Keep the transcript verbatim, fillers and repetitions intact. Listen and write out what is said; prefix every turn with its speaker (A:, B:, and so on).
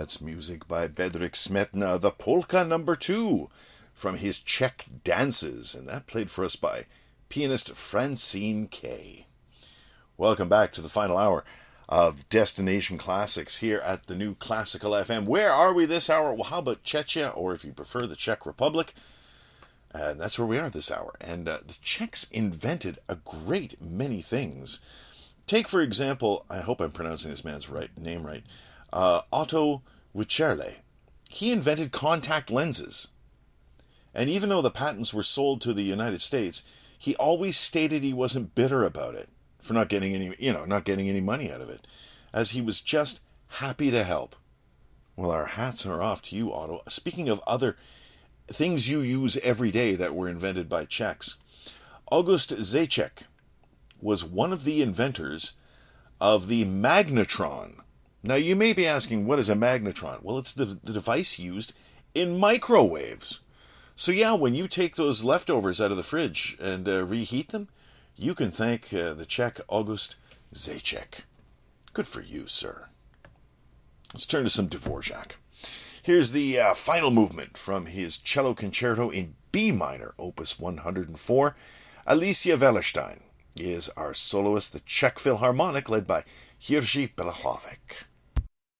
A: That's music by Bedřich Smetana, the polka number two, from his Czech Dances, and that played for us by pianist Francine Kay. Welcome back to the final hour of Destination Classics here at the new Classical F M. Where are we this hour? Well, how about Czechia, or if you prefer, the Czech Republic? And that's where we are this hour. And uh, the Czechs invented a great many things. Take, for example, I hope I'm pronouncing this man's right name right, uh, Otto Wicherle. He invented contact lenses. And even though the patents were sold to the United States, he always stated he wasn't bitter about it for not getting any, you know, not getting any money out of it, as he was just happy to help. Well, our hats are off to you, Otto. Speaking of other things you use every day that were invented by Czechs, August Zajíček was one of the inventors of the magnetron. Now, you may be asking, what is a magnetron? Well, it's the, the device used in microwaves. So yeah, when you take those leftovers out of the fridge and uh, reheat them, you can thank uh, the Czech August Zajíček. Good for you, sir. Let's turn to some Dvorak. Here's the uh, final movement from his cello concerto in B minor, opus one hundred four. Alicia Wellerstein is our soloist, the Czech Philharmonic, led by Jiří Bělohlavek.